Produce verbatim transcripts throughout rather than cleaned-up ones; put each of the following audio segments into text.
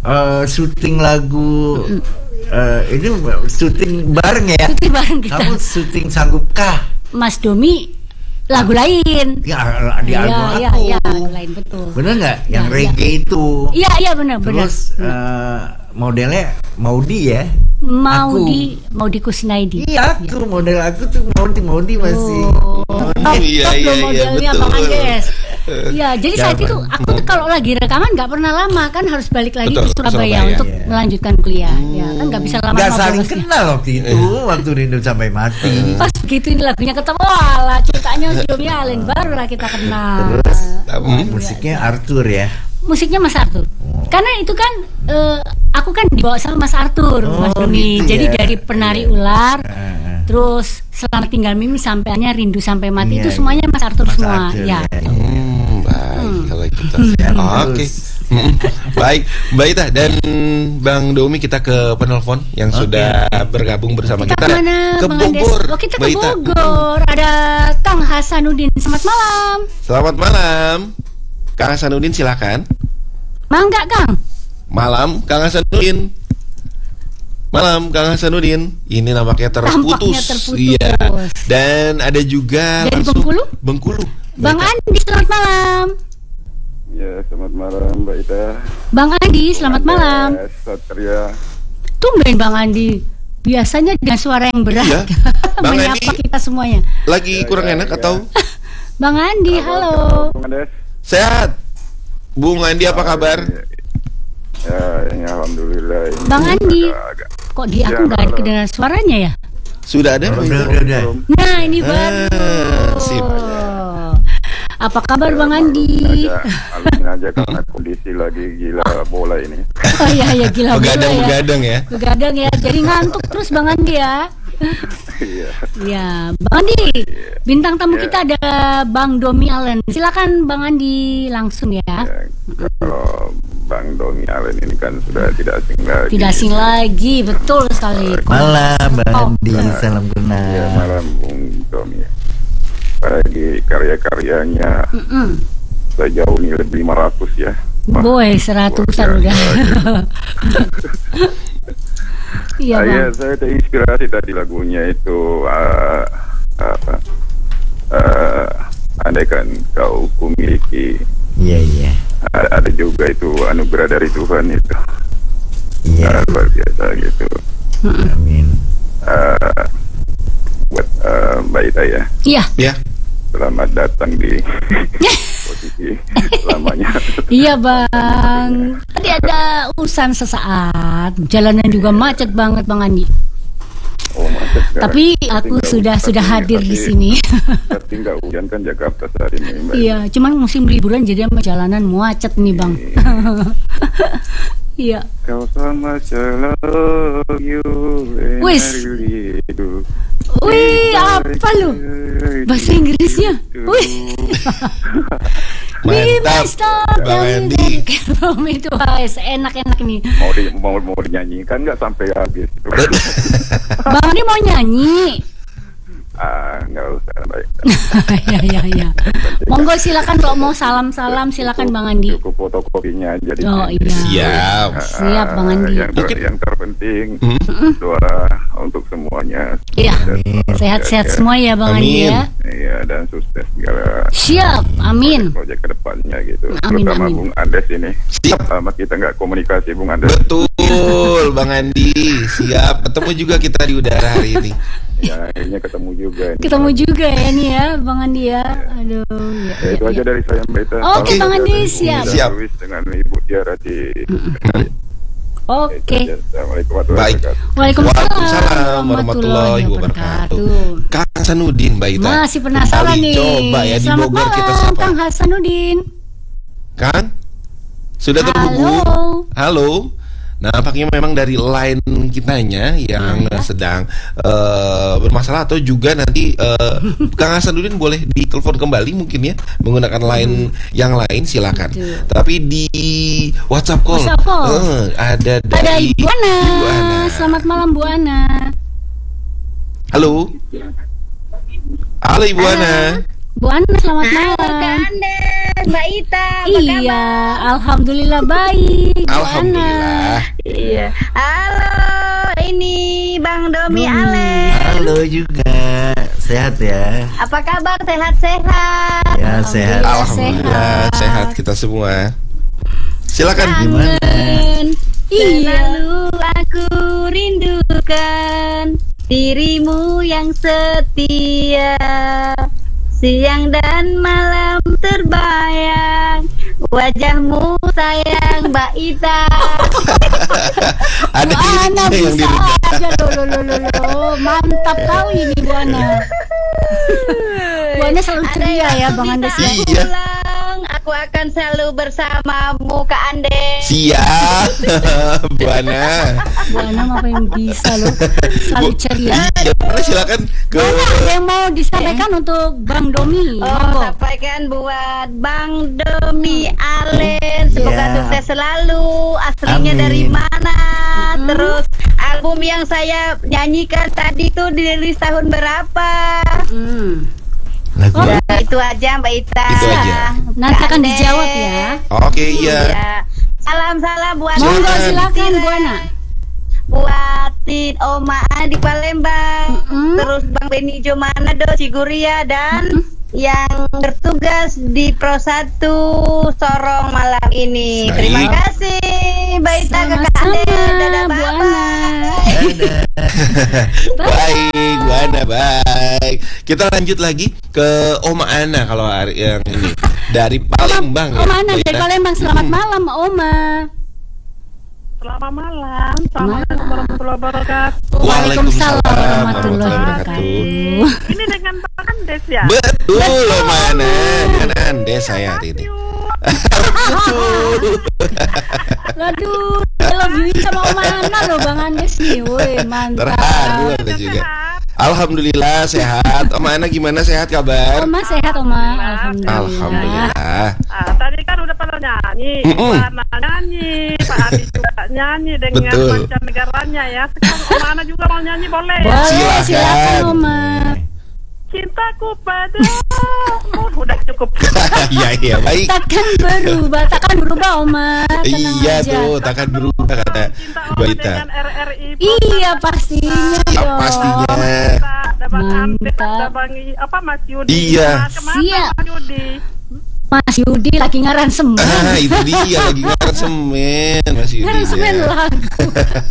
uh, syuting lagu uh, ini syuting bareng ya. Syuting bareng kita. Kamu syuting sanggupkah? Mas Domi lagu lain. Ya, di album ya, aku. Ya, ya, lagu lain betul. Bener nggak? Yang Ya, reggae ya. itu. Iya, iya benar, benar. Terus uh, modelnya Maudi ya? Maudi, Maudi Kusnaidi. Iya, aku model aku tuh Maudi, Maudi masih. Oh, Oh, iya, iya, iya, modelnya betul. Bang Andes. Iya, jadi saat Zaman. itu aku tuh kalau lagi rekaman nggak pernah lama kan harus balik lagi Betul, ke Surabaya, Surabaya, untuk iya. melanjutkan kuliah. Ya kan nggak bisa lama. Nggak saling kenal waktu itu, waktu Rindu Sampai Mati. Pas begitu ini lagunya ketemu, walah ceritanya Domi Allen barulah kita kenal. Terus Hmm. musiknya Arthur ya. Musiknya Mas Arthur. Karena itu kan eh, aku kan dibawa sama Mas Arthur, Oh, Mas Domi. gitu Jadi ya. dari Penari Ular, Ah, terus Selamat Tinggal Mimi sampainya Rindu Sampai Mati Iya, itu semuanya Mas Arthur Mas semua. Arthur, Ya. ya. Hmm, baik kalau gitu. Oke. Terus. Hmm, baik, Mbak Ita dan Bang Domi, kita ke penelpon yang Oke. sudah bergabung bersama Kita kita, kemana, ke Bang Andes? Bogor. Oh, kita Mbak ke Ita. Bogor. Ada Kang Hasanuddin. Selamat malam. Selamat malam, Kang Hasanuddin, silakan. Mangga, Kang. Malam, Kang Hasanuddin. Malam, Kang Hasanuddin. Ini nampaknya terputus. Tampaknya terputus. Iya. Dan ada juga Dari langsung- Bengkulu? Bengkulu. Bang Mbak Ita. Andi, selamat malam. Ya, selamat malam Mbak Ita. Bang Andi, selamat malam. Andes, Satria. Tumben Bang Andi. Biasanya dengan suara yang berat. Iya. Bang Menyapa Andi. kita semuanya. Lagi Ya, kurang ya, enak ya. atau Bang Andi, halo. Bang Andes. sehat? Bung Andi, apa kabar? Ya, ini alhamdulillah. Ini Bang Andi. agak- Kok di aku Ya, nggak ada halo. kedengaran suaranya ya? Sudah ada? Udah, udah, udah. belum. Nah, ini Ah, baru. sip. Apa kabar Ya, Bang maklum Andi? aja, maklum aja karena kondisi lagi gila bola ini. Oh iya, ya gila bola ya. Begadang-begadang ya. Begadang ya. Jadi ngantuk terus Bang Andi ya. Iya. Ya, Bang Andi. Bintang tamu Ya. kita ada Bang Domi Allen. Silakan Bang Andi langsung ya. Ya, kalau Bang Domi Allen ini kan sudah tidak asing lagi. Tidak asing lagi, betul sekali. Malam, Bang Oh. Andi, salam Ya, kenal. malam Bung Domi. Bagi karya-karyanya Mm-mm. sejauh ini lebih lima ratus ya. Wah, Boy, seratusan luar udah. biasa. Iya Ah, ya, Bang. saya terinspirasi tadi lagunya itu uh, apa? Uh, andaikan kau kumiliki. Iya, iya. Ada, ada juga itu anugerah dari Tuhan itu. Iya, Ah, luar biasa gitu. amin. Uh, buat uh, Mbak Ita ya, Iya. Ya. selamat datang di posisi lamanya. Iya Bang. Tadi ada urusan sesaat. Jalanan juga macet banget Bang Andi. Oh, macet sekarang. Tapi aku nggak sudah hujan, sudah tapi- hadir di tapi- sini. Tapi nggak hujan kan Jakarta saat ini, Mbak. Iya, cuman musim liburan jadi sama jalanan macet nih Bang. Iya. Kau sama love you and Wis. I really do. Wih, apa lu? Bahasa Inggrisnya. Wih. We Mantap, must stop Bang the Andi. From itu guys, enak-enak nih. Mau di, mau mau dinyanyikan nggak sampai habis? Bang Andi mau nyanyi. Ah, nggak usah, baik. Ya ya ya. Monggo silakan kalau mau salam-salam silakan Bang Andi. Cukup fotokopinya aja di Oh sini. iya. Siap. Siap, Bang Andi. Yang, ter- Mungkin- yang terpenting Hmm? doa untuk semuanya. Iya. Amin. Sehat-sehat semua ya Bang Andi Amin. ya. Iya, dan sukses segala Siap. Amin. proyek kedepannya gitu. Amin, Terutama amin. Bung Andes ini. Siap. Lama kita nggak komunikasi, Bung Andes. Betul, Bang Andi. Siap. Ketemu juga kita di udara hari ini. Ya, akhirnya ketemu juga. Ini. Ketemu juga ya nih ya Bang Andi ya. Aduh. Ya, Ya, itu ya, aja ya. dari saya, Mbak Ita. Oke, Salam Bang Andi, dari siap. Bung Siap. Darwis dengan Ibu Tiara di. Oke. Itu aja. Assalamualaikum warahmatullahi Baik. wabarakatuh. Waalaikumsalam Waalaikumsalam warahmatullahi wabarakatuh. Kang Hasanuddin, Mbak Ita. Masih penasaran Kembali nih. Coba ya di Selamat Bogor kita malam sapa. Kang Hasanuddin. Kang? Sudah terhubung? Halo. Nampaknya memang dari line kitanya yang Ya. sedang eh, bermasalah atau juga nanti eh, Kang Hasanuddin boleh ditelepon kembali mungkin ya menggunakan line yang lain silakan. Betul. Tapi di WhatsApp call, WhatsApp call. eh, ada Ada dari Ibu Ana. Ibu Ana. Selamat malam Bu Ana. Halo. Halo Ibu Ana. Bu Ana selamat malam. Kak Andes. Mbak Ita, apa Iya, kabar? alhamdulillah baik. Bu Ana. Alhamdulillah. Iya. Halo, ini Bang Domi Domi. Alen. Halo juga, sehat ya? Apa kabar? Sehat-sehat? Ya sehat. Alhamdulillah sehat kita semua. Silakan. Gimana? Iya. Selalu aku rindukan dirimu yang setia. Siang dan malam terbayang wajahmu sayang Mbak Ita. Ada Bu Ana dirinya yang bisa diri. aja loh, loh, loh, loh, loh. Mantap kau ini Bu Ana. Bu Ana selalu Ada ceria yang ya Bang minta Andes ya. aku Iya. pulang, aku akan selalu bersamamu Kak Andes. Siap. Bu Ana. Bu Ana apa yang bisa loh. Selalu Bu- ceria. Iya, boleh silakan ke Bu Ana ada yang mau disampaikan untuk Bang Domi. Oh, Monggo. sampaikan buat Bang Domi Alen. Semoga Ya. sukses selalu. Aslinya Amin. dari mana? Terus album yang saya nyanyikan tadi tuh dirilis tahun berapa? Hmm. Lagu Oh. Ya, itu aja Mbak Ita. Itu aja. Nanti Kak akan Andes. dijawab ya. Oke, iya. Iya. Salam-salam buat Monggo Silakan. silakan Bu Ana. buatin Oma di Palembang, Mm-mm. terus Bang Beni Manado Ciguria dan yang bertugas di Pro satu Sorong malam ini. Baik. Terima kasih Mbak Ita, Kakak Ade. Sama-sama, Dadah, Bu Ana. bye-bye. Baik, Bu Ana, baik. Kita lanjut lagi ke Oma Ana kalau hari yang ini dari Palembang. Oma Ana Bu dari Ina. Palembang. Selamat Hmm. malam Oma. Selamat malam. Assalamualaikum warahmatullahi wabarakatuh. Waalaikumsalam warahmatullahi warahmatullahi wabarakatuh. Ini dengan Bang Andes ya? Betul, Oma Ana. Dengan Andes saya hari ini. Betul. Aduh, I love you sama Oma Ana loh Bang Andes nih. Woi, mantap. Terharu ada juga. Alhamdulillah sehat. Oma Ana gimana, sehat kabar? Oma sehat Oma. Alhamdulillah. Alhamdulillah. Ah, tadi kan udah pada nyanyi, Mm-mm. Pak Ana nyanyi, Pak Adi juga nyanyi dengan Betul. mancanegaranya ya. Sekarang Om Ana juga mau nyanyi boleh ya? Boleh, Silakan. silakan Oma. Cintaku padamu udah cukup. Iya, iya, baik. Takkan berubah, takkan berubah Oma. Tenang Iya aja. tuh, takkan berubah kata Cinta Bu Oma Ita. dengan R R I. Iya pastinya Siap dong. pastinya. Ada Bang Andes, Mantap. ada Bang I- apa Mas Yudi. Iya. Nah, kemana Siap. Mas Yudi? Mas Yudi lagi ngaran semen. Ah, itu dia lagi ngaran semen, Mas Yudi. Ngaran semen ya. lagu.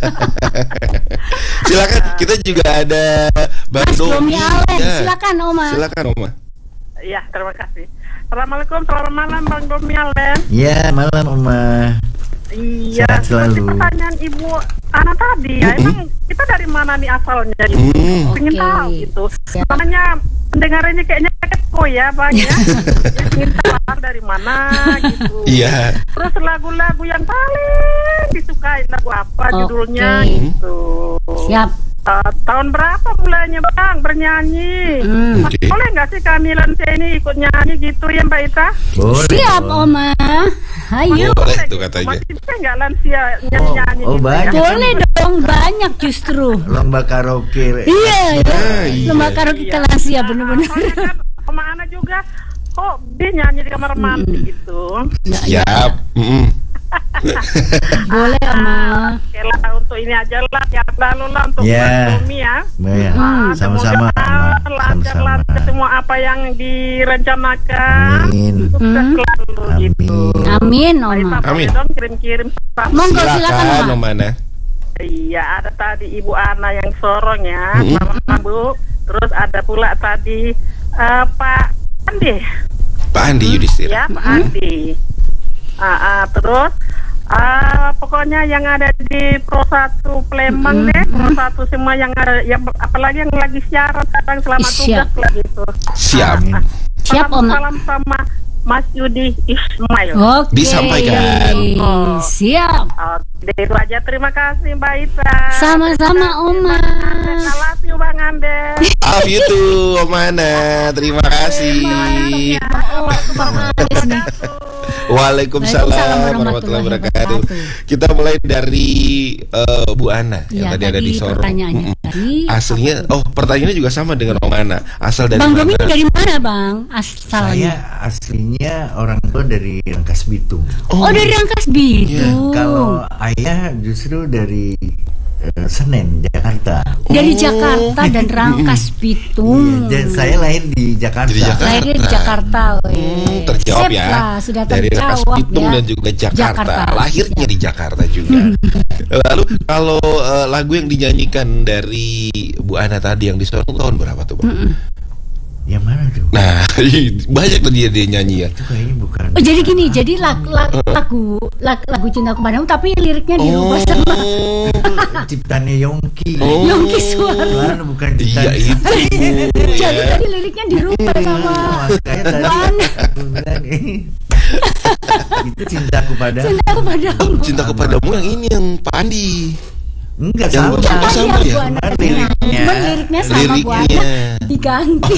Silakan, kita juga ada Bang Mas Domi. Domi Alen, Ya. silakan Oma. Silakan Oma. Iya, terima kasih. Assalamualaikum, selamat malam Bang Domi Alen. Ya malam Oma. Iya, Sehat seperti selalu. pertanyaan Ibu Ana tadi ya, Mm-mm. emang kita dari mana nih asalnya gitu? Hmm. Pengen Oke. tahu gitu. Ya. Makanya mendengar ini kayaknya kepo ya Bang ya. Ingin tahu dari mana gitu. Iya. Terus lagu-lagu yang paling disukai lagu apa Oke. judulnya Hmm. gitu. Siap. Eh, tahun berapa mulainya Bang bernyanyi? Hmm. Oke. Boleh nggak sih kami lansia ini ikut nyanyi gitu ya Mbak Ita? Boleh. Siap dong. Oma. Ayo. Boleh Boleh tuh gitu. katanya. Masih bisa nggak lansia nyanyi-nyanyi Oh, oh, gitu banyak. ya? Boleh dong, banyak justru. Lomba karaoke. Iya, ya. Ah, iya. Lomba karaoke kita lansia bener-bener. Soalnya kan sama Ana juga kok dia nyanyi di kamar mandi gitu. Ya, ya. Siap. Mm-mm. Boleh Oma. Oke lah untuk ini aja lah ya lalu lah untuk Ya. Mas Domi ya. Ya, Hmm. sama-sama Oma. Semoga lancar-lancar Sama-sama. semua apa yang direncanakan. Amin. Sukses Hmm. selalu gitu. Amin Mbak Oma. Ita, boleh Amin. dong kirim-kirim pesan. Monggo silakan Silakan Oma. Oma Ana. Iya, ada tadi Ibu Ana yang Sorong ya, Mm-mm. sama Bu. Terus ada pula tadi eh, Pak Andi, Pak Andi Yudhistira. ya Pak Andi. Ah, ah, terus eh, pokoknya yang ada di Pro satu Palembang deh, Pro satu semua yang ada, yang apalagi yang lagi siaran sekarang selamat Siap. tugas lah gitu. Siap. Ah, ah. Siap, Salam- Oma. Salam sama Mas Yudi Ismail. Oke. Disampaikan. Siap. Oke. Itu aja, terima kasih Mbak Ita. Sama-sama Oma. I love you Bang Andes. Love you too, Om Ana. Terima kasih. Oh, Bang Ades nih. Waalaikumsalam warahmatullahi wabarakatuh. Kita mulai dari uh, Bu Ana yang Ya, tadi ada di Sorong. pertanyaannya Mm-mm. tadi, Aslinya, oh pertanyaannya juga sama dengan Om Ana. Asal dari Bang mana? Domi ini dari mana Bang? Asalnya. Saya aslinya orang tua dari Rangkas Bitung. Oh, dari Rangkas Bitung. Kalau ayah justru dari eh, Senen, Jakarta. Dari Oh. Jakarta dan Rangkas Bitung. Dan saya lahir di Jakarta. Di Jakarta. Lahirnya di Jakarta, weh. Hmm, terjawab Sip ya. lah, sudah dari Rangkas terjawab Bitung ya. dan juga Jakarta. Jakarta. Lahirnya Ya. di Jakarta juga. Lalu kalau uh, lagu yang dinyanyikan dari Bu Ana tadi yang di Sorong tahun berapa tuh, Bang? Yang mana tuh? Nah, banyak tuh dia dia nyanyi ya. Itu kayaknya bukan. Oh, jadi gini, jadi lag- lag- lagu lag- lagu Cintaku Padamu tapi liriknya dirubah sama Oh, Itu ciptaannya Yongki. Oh. Yongki Suara. Mana bukan iya ciptaan. itu Jadi ya. tadi liriknya dirubah sama Makanya tadi Bang. aku bilang eh, itu cintaku padamu. Cintaku Padamu. Cinta kepadamu yang ini yang Pak Andi. Enggak Yang sama. bagus. Oh, sama Iya, ya? Bu Ana. Cuman liriknya. Cuman liriknya sama Bu Liriknya. Ana diganti.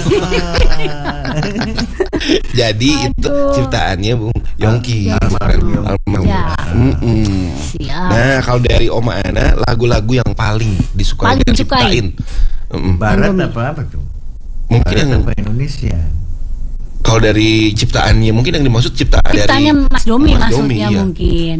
Jadi itu Aduh. ciptaannya Bung Yongki. Almarhum. Almarhum. Ya. Mm-mm. Siap. Nah, kalau dari Oma Ana, lagu-lagu yang paling disukai Paling dan disukai. ciptain. Mm-mm. Barat Bang Domi. apa apa tuh? Mungkin Barat yang apa Indonesia? kalau dari ciptaannya, mungkin yang dimaksud ciptaan Ciptanya dari Mas Domi Mas Domi, maksudnya iya. mungkin.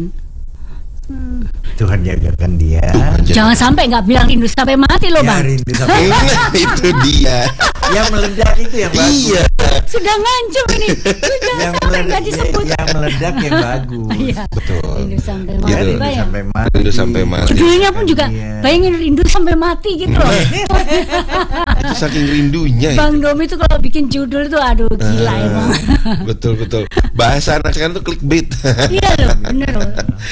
Tuhan jagakan dia. Jangan sampai nggak bilang rindu sampai mati loh Bang. Biarin itu sampai itu dia. yang meledak itu yang bagus. Iya. Sudah ngancam ini. Sudah Yang sampai nggak meledak, disebut. yang meledak yang bagus. Iya. Betul. Rindu sampai Gitu. mati Rindu bayang. sampai mati. Rindu sampai mati. Judulnya pun juga Iya. bayangin rindu sampai mati gitu loh. Itu saking rindunya itu. Bang Domi itu kalau bikin judul itu aduh gila Ah, emang. betul betul. Bahasa anak sekarang tuh clickbait. Iya loh, bener loh.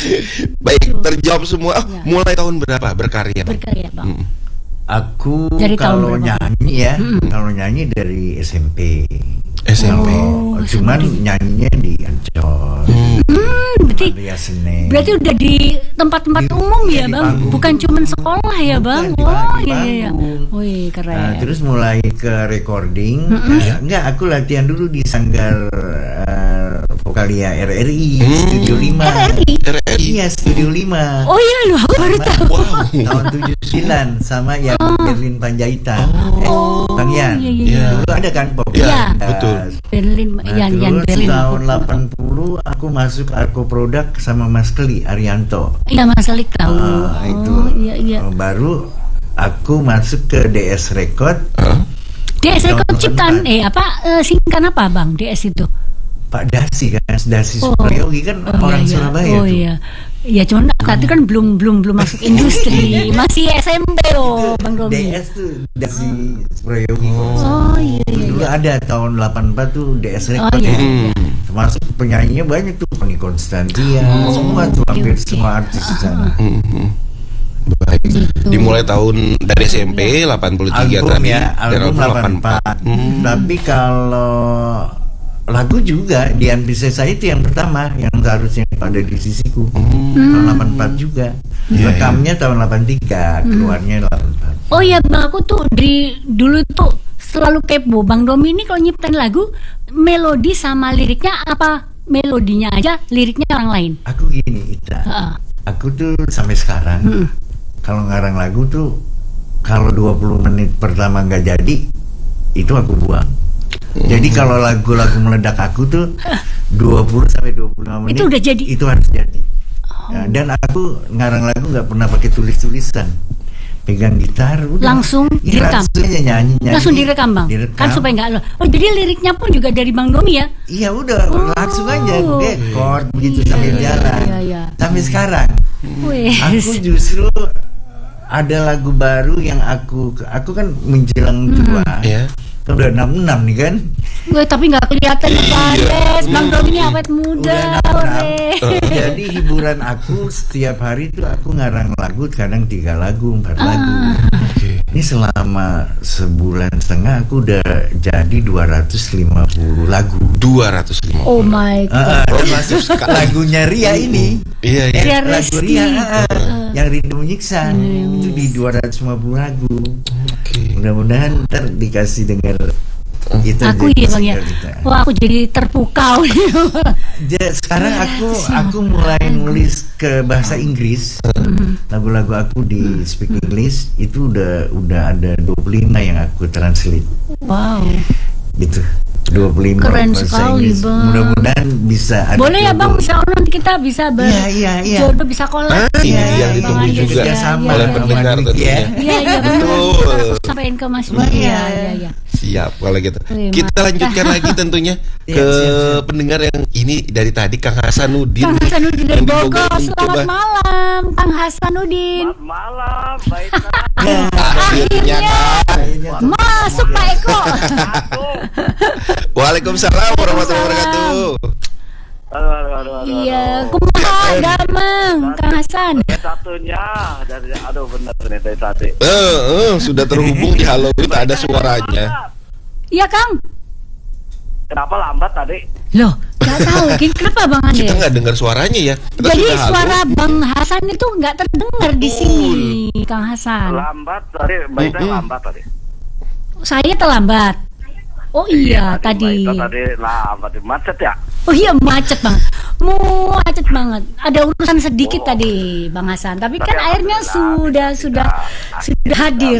Baik, terjawab semua. Oh, Ya. mulai tahun berapa berkarya, Bang? Berkarya Bang. Mm. Aku Dari tahun kalau berapa? nyanyi ya, kalau nyanyi dari S M P. S M P. Oh, Cuman S M P. nyanyinya di Ancol, Hmm. Hmm, berarti Ria Senen. berarti udah di tempat-tempat Di- umum iya, ya di Bang, panggung. bukan cuman sekolah ya Bukan, Bang. di Oh panggung. iya iya. iya. Wih keren. Nah, terus mulai ke recording. Nah, enggak, aku latihan dulu di Sanggar eh, Vokalia R R I Hmm. Studio lima. R R I? R R I. Iya, Studio lima. Oh iya loh, aku baru tahu. Wow. Tahun tujuh puluh sembilan sama yang Berlin Panjaitan. Oh, eh, Bang Yan. iya, iya, iya. Dulu ada kan pop. Iya, Jazz. betul. Berlin, Nah, Yan Yan terus Berlin. tahun delapan puluh aku masuk Arko Produk sama Mas Keli Arianto. Iya Mas Alik tahu. Ah, itu Oh iya iya. eh, baru aku masuk ke D S Record. Hah? D S tahun Record ciptaan depan. eh apa eh, singkatan apa Bang D S itu? Pak Dasi kan, Dasi Oh. Supriyogi kan Oh, orang iya, iya. Surabaya Oh tuh. iya. Iya cuman tadi kan belum belum belum masuk industri, masih S M P loh Bang Domi. D S tuh Dasi Supriyogi. Oh iya iya. Dulu iya. ada tahun delapan puluh empat tuh D S Oh Record. iya. ya. Hmm. Termasuk penyanyinya banyak tuh, Tony Konstantia, Oh, semua tuh oke, hampir oke. semua artis di sana. Hmm. Baik. Dimulai tahun dari S M P delapan puluh tiga Album tadi ya, dan album delapan puluh empat. Hmm. Tapi kalau lagu juga Dian Piscesa itu yang pertama yang seharusnya ada di sisiku. Hmm. Tahun delapan puluh empat juga. Iya, Rekamnya tahun delapan puluh tiga, keluarnya delapan puluh empat. Oh iya Bang, aku tuh dari dulu tuh selalu kepo Bang Domi ini kalau nyiptain lagu melodi sama liriknya apa melodinya aja liriknya orang lain. Aku gini, Ita. Heeh. Aku tuh sampai sekarang Mm. kalau ngarang lagu tuh kalau dua puluh menit pertama nggak jadi itu aku buang. Jadi kalau lagu-lagu meledak aku tuh dua puluh sampai dua puluh lima menit Itu udah jadi? Itu harus jadi. Nah, dan aku ngarang lagu nggak pernah pakai tulis-tulisan. Pegang gitar udah. Langsung Ya, direkam? langsung aja nyanyi, nyanyi. Langsung direkam Bang. Direkam. Kan supaya enggak loh. Oh jadi liriknya pun juga dari Bang Domi ya? Iya udah Oh. langsung aja rekord begitu Iya, sambil iya, jalan. iya, iya. Sampai sekarang. Wih. Aku justru ada lagu baru yang aku aku kan menjelang tua. Ya. Kan udah enam puluh enam nih kan. Wih, tapi nggak kelihatan Pak Bang Domi ini awet muda. Udah enam puluh enam. Ore. Jadi hiburan aku setiap hari tuh aku ngarang lagu kadang tiga lagu, empat lagu. Oke. Ini selama sebulan setengah aku udah jadi dua ratus lima puluh lagu. dua ratus lima puluh. Oh my god. Uh, termasuk lagunya Ria ini. Iya, iya. Ria Lagu Resti. Ria uh, yang Rindu Menyiksa itu di dua ratus lima puluh lagu. Oke. Mudah-mudahan ntar dikasih dengar itu. Aku jadi ya bang ya. single kita. Wah aku jadi terpukau. Ja- Sekarang aku aku mulai nulis ke bahasa Inggris. Lagu-lagu aku di speak English itu udah udah ada dua puluh lima yang aku translate Wow. gitu. dua puluh lima Keren bahasa sekali, Inggris. Bang. Mudah-mudahan bisa ada. Boleh ya bang, jodoh. insya Allah nanti kita bisa ber Iya, iya, iya. jodoh bisa collab. Ah, ini Iya, yang iya, ditunggu iya, juga iya, sama oleh sama pendengar Dwi, tentunya. ya. Iya iya benar. Betul. Aku sampaikan ke Mas Bang. Iya iya iya. Siap kalau gitu. Terima Kita lanjutkan lagi tentunya Iya, ke siap, siap. pendengar yang ini dari tadi Kang Hasanuddin. Kang Hasanuddin dari yang di Bogor. Bogor. Selamat Coba. malam, Kang Hasanuddin. Malam, baik. Akhirnya. Kayaknya tuh- Masuk Pak Eko. Waalaikumsalam warahmatullahi wabarakatuh. Aduh, aduh, aduh, aduh, Iya, aduh. kumaha damang, Kang Hasan. Satunya dari, aduh bener nih dari tadi. Eh, eh, sudah terhubung di Halo Itu ada suaranya. Iya Kang. Kenapa lambat tadi? Loh, nggak tahu. Gini, kenapa Bang Ade? Kita nggak dengar suaranya ya. Kita Jadi sudah halo. suara Bang Hasan itu nggak terdengar di sini, Kang Hasan. Lambat tadi, baiknya Mm-mm. lambat tadi. Saya terlambat. Oh iya, tadi. Baiknya tadi lambat, macet ya? Oh iya macet bang, macet banget. Ada urusan sedikit Oh. tadi Bang Hasan. Tapi Tapi kan airnya alhamdulillah, sudah sudah kita sudah hadir.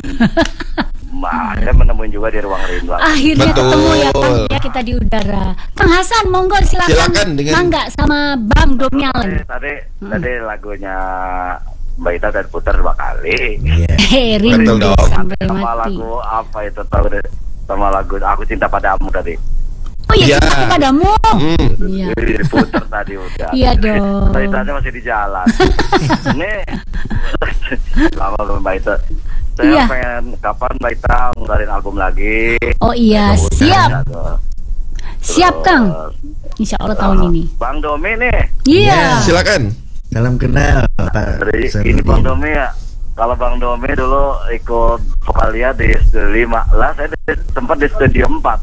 Ma, saya menemuin juga di ruang rindu. Akhirnya Betul. ketemu ya Kang ya kita di udara. Kang Hasan, monggo silakan. Silakan dengan- Mangga sama Bang Tadi, Domnyalen. tadi, tadi lagunya Mbak Ita dan putar dua kali. Iya. Hei, Betul rindu dong. sampai Sama mati. lagu apa itu tahu deh? Sama lagu Aku Cinta Padamu tadi. Oh iya, Iya. cinta padamu. Hmm. Iya. Jadi diputar tadi udah. Iya dong. Mbak Ita masih di jalan. Ini lama belum Mbak Ita. Saya Iya. pengen kapan Mbak Ita ngeluarin album lagi. Oh iya, Mudah-mudahan siap. ya, tuh. Siap Terus, Kang. Insya Allah tahun uh, ini. Bang Domi nih. Iya. Silakan. Salam kenal Pak Dari Sarudin. ini Bang Domi ya. Kalau Bang Domi dulu ikut vokalia di studio lima lah, saya di, sempat di studio empat.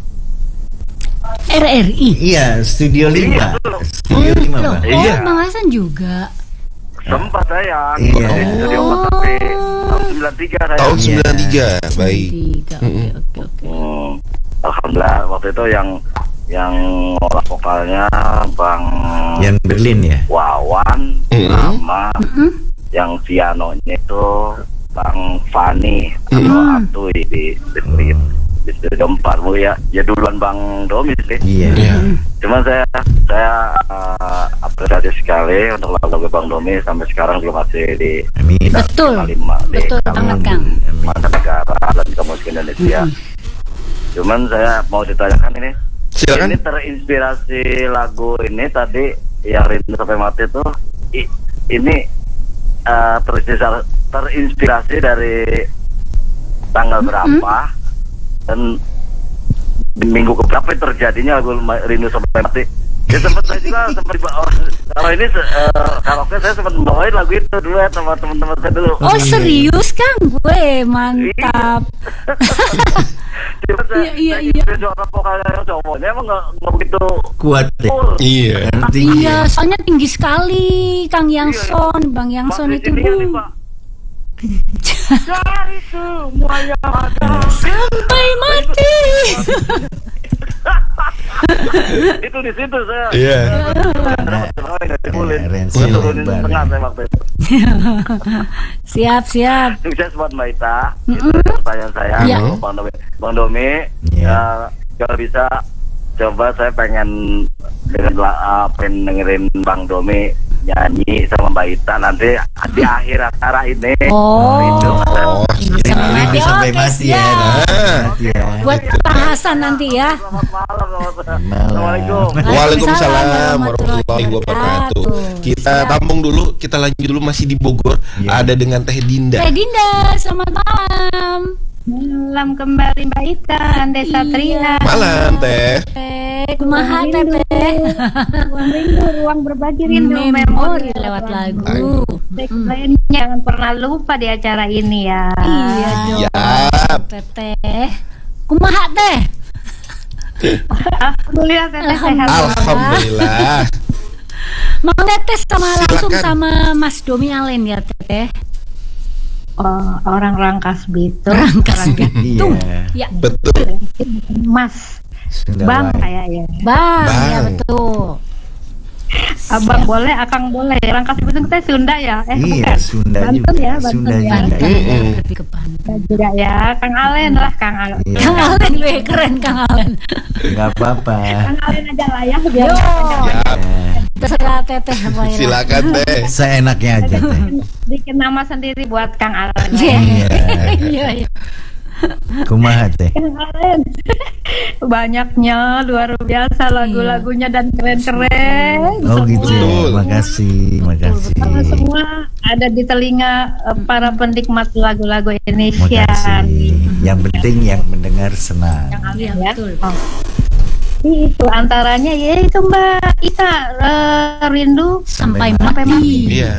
R R I. Iya, Studio lima. Iya, betul. Studio lima, Loh, Pak. oh Iya. Bang Hasan juga. Sempat saya Iya. di studio empat tapi tahun sembilan tiga saya. Tahun Iya. sembilan tiga. Baik. Tiga. Oke Mm-mm. oke oke. Hmm, Alhamdulillah waktu itu yang yang ngolah vokalnya Bang Yang Berlin ya. Wawan Mm-mm. sama Mm-mm. yang pianonya itu Bang Fani atau Mm. Atuy di di, di, di studio empat Bu ya. Ya duluan Bang Domi sih. Iya. Iya. Cuma saya saya uh, apresiasi sekali untuk lagu Bang Domi sampai sekarang juga masih di Amin. Betul. lima di Betul kalangan banget Kang. Amin. mancanegara dan juga musik Indonesia. Cuman saya mau ditanyakan ini, Silakan. ini terinspirasi lagu ini tadi yang Rindu Sampai Mati itu i- ini uh, terinspirasi, terinspirasi dari tanggal berapa dan di minggu keberapa terjadinya lagu Rindu Sampai Mati. Ya sempat saya juga sempat dibawa. Kalau ini uh, karaoke saya sempat membawain lagu itu dulu ya sama teman-teman saya dulu. Oh serius Kang, gue mantap. Cuma saya, Iya, iya, saya iya. gitu, suara vokalnya yang cowoknya emang nggak nggak begitu Kuat deh. full. Iya. Nanti Iya, soalnya tinggi sekali Kang Yangson, Bang Yangson Pas di itu. sini ya, nih, Pak. Dari semua yang ada. Sampai mati. Itu di situ saya. Iya. Rensi Turunin lebar. setengah saya waktu itu. Siap siap. Sukses buat Mbak Ita. Itu pertanyaan saya. Iya. Lalu Bang Domi, Bang Domi, Iya. ya, kalau bisa coba saya pengen dengan la- uh, pengen dengerin Bang Domi nyanyi sama Mbak Ita nanti di akhir acara ini. Oh, Rindu Oh, Rindu sampai Rindu mati. sampai Oke mati ya. siap. Mati ya. Buat Pak Hasan nanti ya. Selamat malam. Selamat Malam. Assalamualaikum. Waalaikumsalam warahmatullahi wabarakatuh. Kita tampung dulu, kita lanjut dulu masih di Bogor. Iya. Ada dengan Teh Dinda. Teh Dinda, selamat malam. Malam kembali Mbak Ita, Ande Satria. Malam Teh. Teh. Teteh, kumaha Teteh? Ruang rindu, ruang berbagi rindu, Memori lewat lagu. Lainnya jangan pernah lupa di acara ini ya. Iya dong. Siap. Teteh. Kumaha Teh? Alhamdulillah Teteh sehat. Alhamdulillah. Mau Teteh sama langsung Silakan. sama Mas Domi Alen ya Teteh. Oh, orang Rangkas Bitung. Rangkas Orang Bitung. Iya. Ya, Betul. Mas, Sunda Bang Baik. kayaknya. Bang, Bang. ya betul. Abang boleh, Akang boleh. Rangkas Bitung kita Sunda ya? Eh, Iya, bukan. Sunda Banten juga. ya, Banten Sunda ya. juga. Banten Mm-mm. lebih ke Banten. Kita juga ya, Kang Alen lah, Kang Alen. Iya. Kang Alen, weh keren Kang Alen. Nggak apa-apa. Kang Alen aja lah ya, biar Yo. Siap. Terserah Teteh apa ya. Silakan Teh. Seenaknya aja teh. bikin nama sendiri buat Kang Alen. Iya. Iya. Iya, iya. Kumaha teh. Kang Alen. Banyaknya luar biasa lagu-lagunya dan keren-keren. Oh gitu. Betul. Makasih, makasih. Karena semua ada di telinga eh, para penikmat lagu-lagu Indonesia. Makasih. Yang penting yang mendengar senang. Yang Iya, Amin ya. betul. Oh. Itu antaranya ya itu Mbak Ita eh, rindu Sampai Sampai mati. Iya.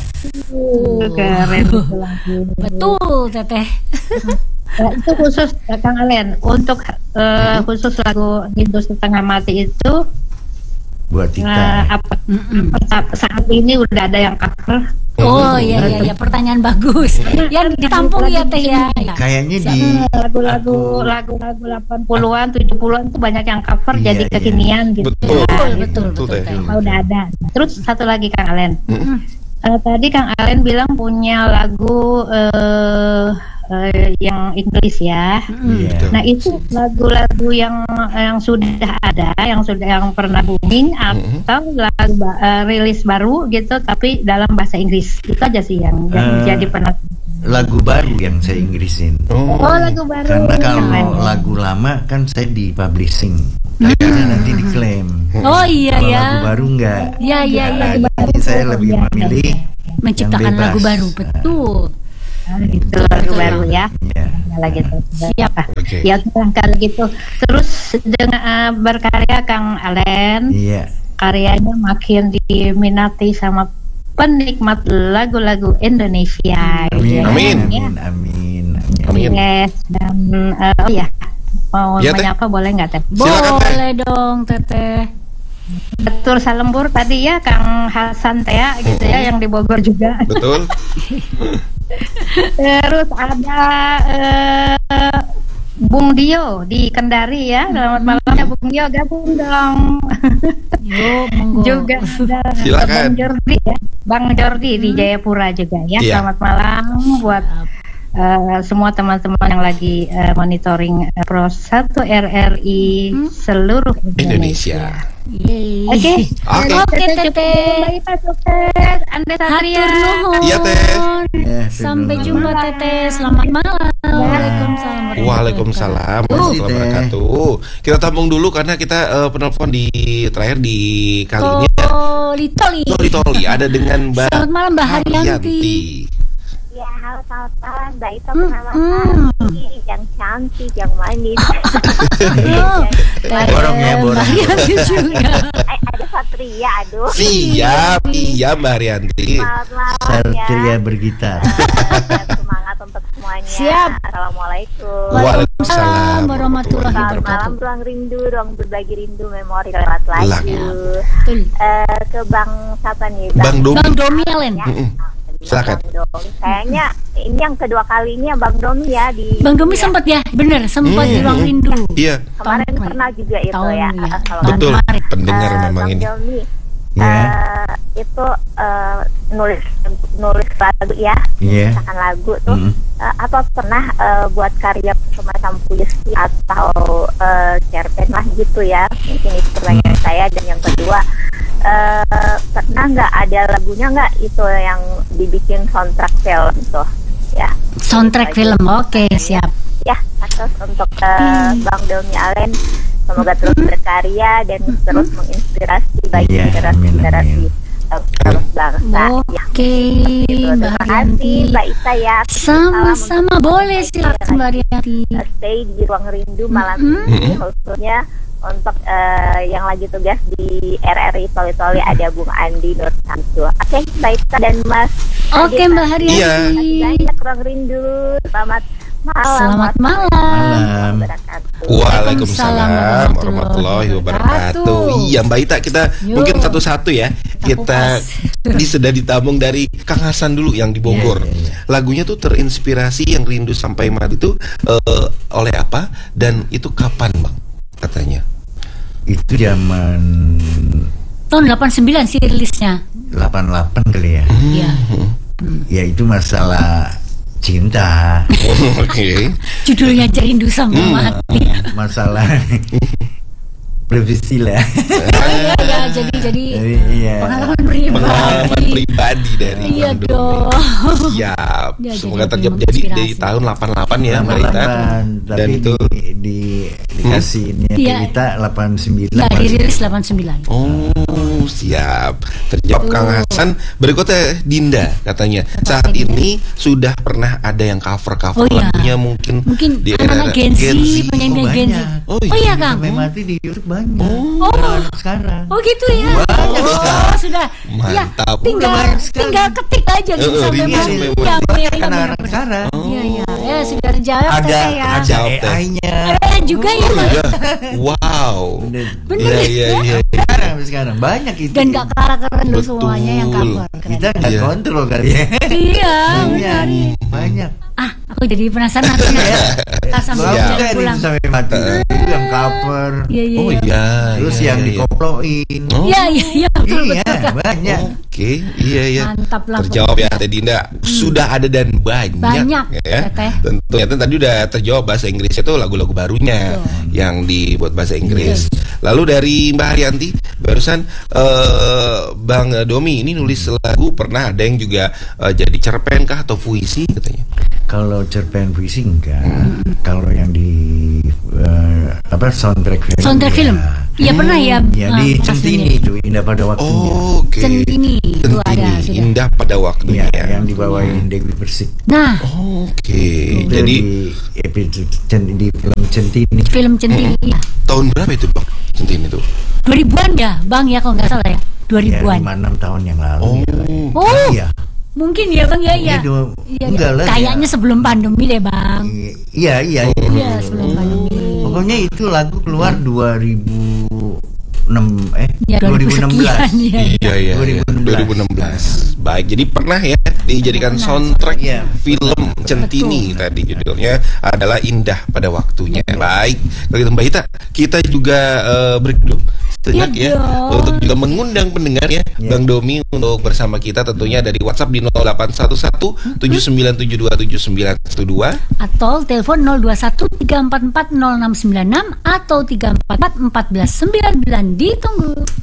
Uh, keren itu lagu. Betul Teteh. Nah, itu khusus eh, Kang Alen untuk eh, khusus lagu Rindu Setengah Mati itu Buat eh, kita. apa, Mm-mm. apa saat ini udah ada yang cover. Oh iya iya iya, pertanyaan bagus. Yang ditampung ya Teh ya. Ya. Kayaknya di Eh, lagu-lagu aku- lagu-lagu delapan puluhan tujuh puluhan tuh banyak yang cover Iya, jadi iya. kekinian gitu. Betul. Nah, Betul gitu. betul betul Teh. Teh. Oh, udah ada. Terus satu lagi Kang Alen. Mm-mm. Eh, tadi Kang Alen bilang punya lagu eh, eh, yang Inggris ya. Iya. Nah itu lagu-lagu yang yang sudah ada, yang sudah yang pernah booming atau lagu ba- eh, rilis baru gitu, tapi dalam bahasa Inggris itu aja sih yang, yang Eh, jadi pernah. lagu baru yang saya Inggrisin. Oh. Oh lagu baru. Karena kalau Keren. lagu lama kan saya di publishing, akhirnya nanti diklaim. Oh iya Kalau ya. lagu baru enggak. Iya iya iya. Nah, jadi saya lebih memilih Menciptakan yang bebas. lagu baru, betul. Nah, itu lagu baru ya. Iya. Nah, gitu. Siap. Oke. Ya udah, kalau gitu. Terus dengan eh, berkarya Kang Alen, Iya. karyanya makin diminati sama penikmat lagu-lagu Indonesia. Amin. gitu ya. Amin. Ya. Amin. Amin. Amin. Yes, dan eh, oh ya, mau Ya, Teh. menyapa boleh nggak Teh? Silakan, Teh. Boleh dong Teteh. Betul salembur tadi ya Kang Hasan Tea gitu ya yang di Bogor juga. Betul. Terus ada eh, Bung Dio di Kendari ya. Selamat malam ya Bung Dio, gabung dong. Yo, monggo. Juga ada Silakan. Bang Jordi ya. Bang Jordi di Jayapura juga ya. Iya. Selamat malam buat eh, semua teman-teman yang lagi eh, monitoring eh, Pro satu R R I seluruh Indonesia. Indonesia. Yeay. Oke. Oke. Oke, Teteh, Teteh. Mbak Ita sukses. Anda Satria. Hatur nuhun. Iya, Teh. Ya, Sampai Teh. jumpa Teteh. Selamat malam. Waalaikumsalam. Waalaikumsalam Terima kasih, warahmatullahi Teh. wabarakatuh. Kita tampung dulu karena kita eh, penelpon di terakhir di kali ini ya. Toli Toli. Toli Toli ada dengan Mbak Selamat malam Mbak Haryanti. Ya, halo selamat malam, Mbak Ita Mm, selamat mm. pagi, yang cantik, yang manis. Oh, Teh Borong ya, borong. Mbak Haryanti juga. Eh, ada Satria, aduh. Siap, iya Mbak Haryanti. Selamat malam ya. Satria bergitar. Eh, semangat untuk semuanya. Siap. Assalamualaikum. Waalaikumsalam warahmatullahi Selamat malam, wabarakatuh. ruang rindu, ruang berbagi rindu, memori lewat lagu. Lagu. Betul. Eh, ke Bang siapa nih? Bang Domi. Bang Domi Alen. Ya. Mm-mm. Silakan. Bang Domi. Kayaknya ini yang kedua kalinya Bang Domi ya di. Bang Domi ya. sempat ya, bener sempat di Hmm. ruang rindu. Iya, Kemarin Tahun pernah juga itu tahun ya. ya. eh, kalau betul. kemarin. Pendengar Eh, memang Bang ini. Domi, Ya. eh, itu eh, nulis nulis lagu ya, Iya. menciptakan lagu tuh. Mm. Eh, apa pernah eh, buat karya semacam puisi atau eh, cerpen lah gitu ya? Mungkin itu pertanyaan saya. Dan yang kedua, eh, pernah nggak ada lagunya nggak itu yang dibikin soundtrack film tuh? Ya. Soundtrack film. Oke, siap. Ya, atas untuk eh, Bang Domi Alen, semoga terus berkarya dan terus menginspirasi bagi Iya, generasi-generasi amin, eh, terus bangsa. Ya, Oke, gitu. Mbak Terima kasih Haryanti. Mbak Ita ya. Sama-sama, boleh silakan Mbak Haryanti. Eh, Stay di ruang rindu malam Mm-mm. ini, khususnya untuk uh, yang lagi tugas di R R I Toli Toli ada Bung Andi Nur Samsul. Oke, Mbak Ita dan Mas. Oke, Mbak Haryati. Iya. Banyak ruang rindu. Selamat malam. Selamat malam. Malam. Waalaikumsalam warahmatullahi wabarakatuh. Iya Mbak Ita, kita Yuk. mungkin satu-satu ya. Kita di sudah ditabung dari Kang Hasan dulu yang di Bogor. Iya, iya, iya. Lagunya tuh terinspirasi yang rindu sampai mati itu eh, oleh apa dan itu kapan Bang katanya? Itu zaman Tahun delapan puluh sembilan sih rilisnya. delapan puluh delapan kali ya. Iya. Ya itu masalah cinta. Oke. Judulnya aja rindu sampai mati. Masalah privasi lah. Iya, ya, jadi jadi Jadi, iya. pengalaman pribadi. Pengalaman pribadi dari Iya Bang Doni. dong. Siap. Ya, Semoga jadi terjadi lebih jadi di menginspirasi. tahun delapan puluh delapan ya Mbak Ita. delapan puluh delapan, Dan tapi itu di, di dikasih ini Iya. kita delapan puluh sembilan. Ya, dirilis delapan puluh sembilan. Oh siap. Terjawab Kang Hasan. Berikutnya Dinda katanya saat ini sudah pernah ada yang cover cover Oh, iya. lagunya mungkin Mungkin di anak-anak era Gen Z, Gen Z. penyanyi Oh, Gen Z. banyak. Oh, Oh iya. iya, Kang. Sampai mati di YouTube banyak. Oh. Anak sekarang. Oh gitu ya. Banyak, Oh, Kak. sudah. Ya, Mantap. tinggal Udah banyak sekali. tinggal ketik aja gitu Eh, eh, sampai rindu mati. sampai Ya, mati. iya, iya, Anak-anak benar. sekarang. Iya, iya. Ya, sudah terjawab Ada Teteh ya. ada Jawab, Teh. A I-nya. Eh, juga ya, Oh Bang. iya. Wow. Bener. Bener Iya ya? iya iya. Sekarang sekarang banyak itu. Dan gak kalah-keren loh Betul. semuanya yang cover. Keren. Kita nggak Iya. kontrol kali ya. Iya, Banyak. benar. Banyak. Ah, aku jadi penasaran akhirnya. Kita sambil Bagus jalan kan ini pulang. sampai mati. Itu yang cover. Iya, iya. Oh iya. iya. Terus iya, yang iya. dikoploin. Oh. Iya, iya, iya, betul, Iya, betul, Kak. banyak. Oke, iya iya. Mantap lah. Terjawab ya Teh Dinda. Sudah ada dan banyak. Banyak, ya. Teteh. Tentu ternyata tadi udah terjawab bahasa Inggris itu lagu-lagu barunya yang dibuat bahasa Inggris. Lalu dari Mbak Haryanti barusan eh, Bang Domi ini nulis lagu pernah ada yang juga eh, jadi cerpen kah atau puisi katanya. Kalau cerpen puisi enggak. Kalau yang di eh, apa soundtrack film. Soundtrack ya. film. Iya pernah ya. Ya ah, di aslinya. Centini itu Indah pada waktunya. Oh, oke. Centini itu Centini, ada sudah. Indah pada waktunya. Iya, yang dibawain Dewi Persik. Nah, Oke. Itu Jadi di episode Cen- di film Centini. film Centini ya. tahun berapa itu Bang? Centini itu. dua ribuan ya, Bang ya kalau nggak salah ya. dua Ya, ribuan. lima enam tahun yang lalu. Oh. ya. Oh, Iya. mungkin ya Bang ya ya. Iya, dua- Iya, enggak lah, kayaknya ya. sebelum pandemi deh, Bang. Iya, iya. iya. Iya, sebelum pandemi. Pokoknya itu lagu keluar dua ribu enam eh Ya, dua ribu enam belas. sekian, ya. Iya iya. dua ribu enam belas. dua ribu enam belas. Baik, jadi pernah ya dijadikan Pernah. soundtrack Iya. film Centini tadi judulnya adalah Indah pada waktunya. Baik, kalau gitu Mbak Ita, kita juga eh, break dulu sejenak Iya ya dong. untuk juga mengundang pendengar ya Iya. Bang Domi untuk bersama kita tentunya dari WhatsApp di nol delapan satu satu tujuh sembilan tujuh dua tujuh sembilan satu dua. Atau telepon nol dua satu tiga empat empat nol enam sembilan enam atau tiga empat empat empat belas sembilan sembilan. Ditunggu.